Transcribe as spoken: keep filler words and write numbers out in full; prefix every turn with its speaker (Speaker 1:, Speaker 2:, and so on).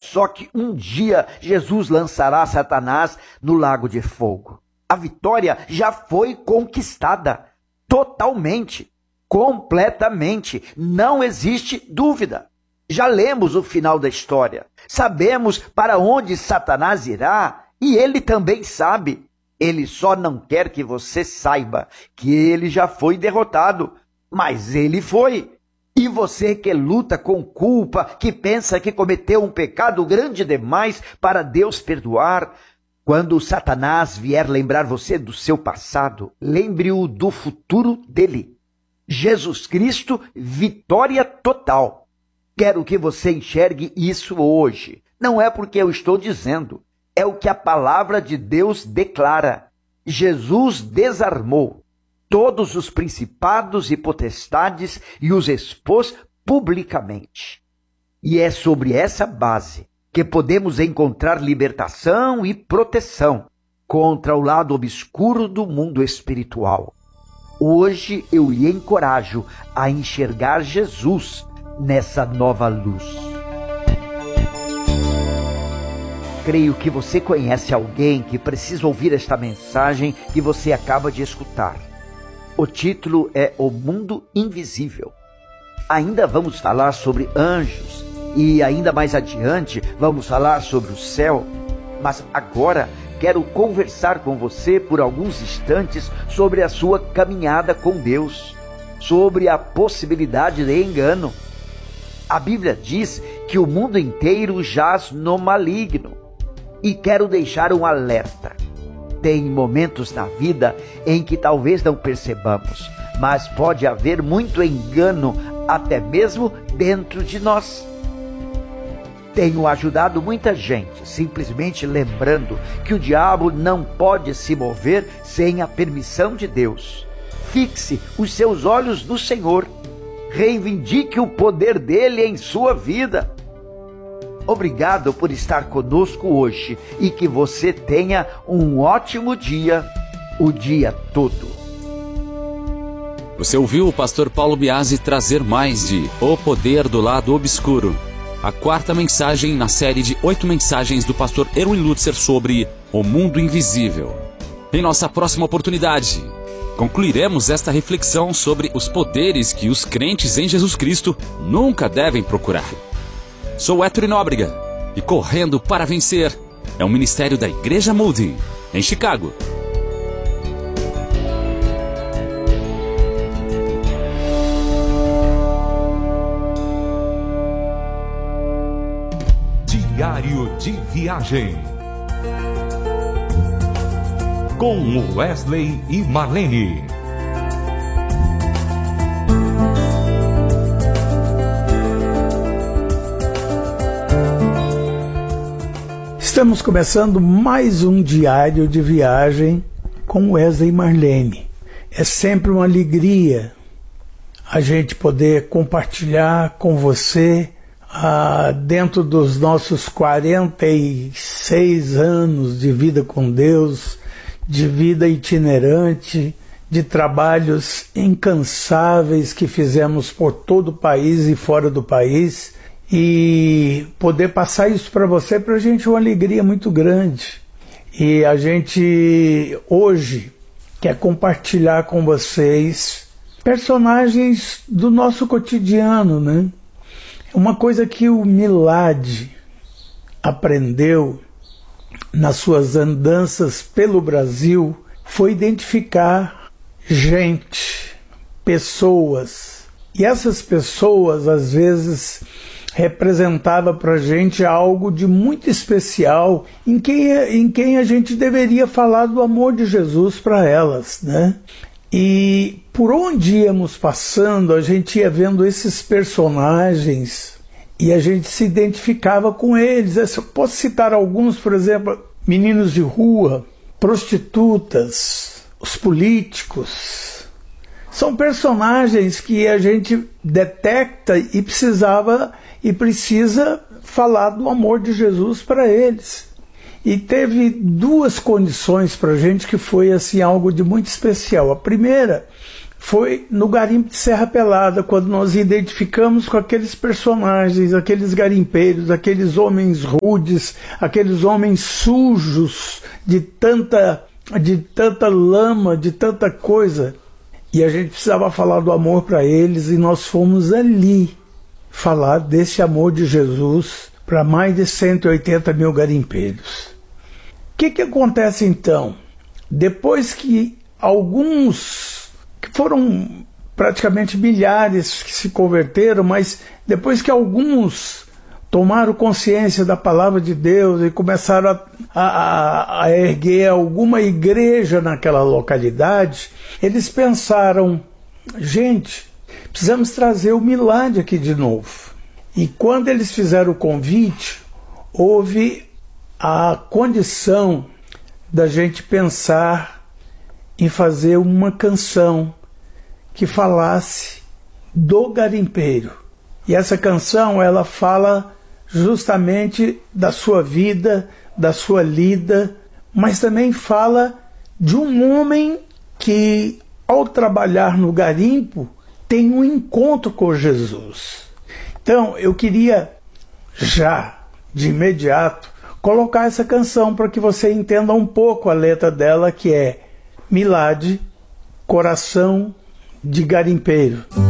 Speaker 1: só que um dia Jesus lançará Satanás no lago de fogo. A vitória já foi conquistada totalmente, completamente. Não existe dúvida. Já lemos o final da história. Sabemos para onde Satanás irá e ele também sabe. Ele só não quer que você saiba que ele já foi derrotado, mas ele foi. E você que luta com culpa, que pensa que cometeu um pecado grande demais para Deus perdoar, quando Satanás vier lembrar você do seu passado, lembre-o do futuro dele. Jesus Cristo, vitória total. Quero que você enxergue isso hoje. Não é porque eu estou dizendo. É o que a palavra de Deus declara. Jesus desarmou todos os principados e potestades e os expôs publicamente. E é sobre essa base que podemos encontrar libertação e proteção contra o lado obscuro do mundo espiritual. Hoje eu lhe encorajo a enxergar Jesus nessa nova luz. Creio que você conhece alguém que precisa ouvir esta mensagem que você acaba de escutar. O título é O Mundo Invisível. Ainda vamos falar sobre anjos e ainda mais adiante vamos falar sobre o céu. Mas agora quero conversar com você por alguns instantes sobre a sua caminhada com Deus, sobre a possibilidade de engano. A Bíblia diz que o mundo inteiro jaz no maligno. E quero deixar um alerta. Tem momentos na vida em que talvez não percebamos, mas pode haver muito engano até mesmo dentro de nós. Tenho ajudado muita gente, simplesmente lembrando que o diabo não pode se mover sem a permissão de Deus. Fixe os seus olhos no Senhor. Reivindique o poder dele em sua vida. Obrigado por estar conosco hoje e que você tenha um ótimo dia, o dia todo.
Speaker 2: Você ouviu o pastor Paulo Biasi trazer mais de O Poder do Lado Obscuro, a quarta mensagem na série de oito mensagens do pastor Erwin Lutzer sobre o mundo invisível. Em nossa próxima oportunidade, concluiremos esta reflexão sobre os poderes que os crentes em Jesus Cristo nunca devem procurar. Sou Héctor Nóbrega e Correndo para Vencer é um ministério da Igreja Moody, em Chicago.
Speaker 3: Diário de Viagem com Wesley e Marlene.
Speaker 4: Estamos começando mais um Diário de Viagem com Wesley e Marlene. É sempre uma alegria a gente poder compartilhar com você ah, dentro dos nossos quarenta e seis anos de vida com Deus, de vida itinerante, de trabalhos incansáveis que fizemos por todo o país e fora do país. E poder passar isso para você, para a gente é uma alegria muito grande. E a gente hoje quer compartilhar com vocês personagens do nosso cotidiano, né? Uma coisa que o Milad aprendeu nas suas andanças pelo Brasil foi identificar gente, pessoas. E essas pessoas, às vezes, representava para a gente algo de muito especial em quem, em quem a gente deveria falar do amor de Jesus para elas, né? E por onde íamos passando, a gente ia vendo esses personagens e a gente se identificava com eles. Eu posso citar alguns, por exemplo, meninos de rua, prostitutas, os políticos. São personagens que a gente detecta e precisava e precisa falar do amor de Jesus para eles. E teve duas condições para a gente que foi assim algo de muito especial. A primeira foi no garimpo de Serra Pelada, quando nós identificamos com aqueles personagens, aqueles garimpeiros, aqueles homens rudes, aqueles homens sujos de tanta, de tanta lama, de tanta coisa. E a gente precisava falar do amor para eles, e nós fomos ali falar desse amor de Jesus para mais de cento e oitenta mil garimpeiros. O que, que acontece então? Depois que alguns, que foram praticamente milhares que se converteram, mas depois que alguns tomaram consciência da palavra de Deus e começaram a, a, a erguer alguma igreja naquela localidade, eles pensaram, gente, precisamos trazer o Milad aqui de novo. E quando eles fizeram o convite, houve a condição da gente pensar em fazer uma canção que falasse do garimpeiro. E essa canção, ela fala justamente da sua vida, da sua lida, mas também fala de um homem que, ao trabalhar no garimpo, tem um encontro com Jesus. Então, eu queria já, de imediato, colocar essa canção para que você entenda um pouco a letra dela, que é Milad, coração de garimpeiro.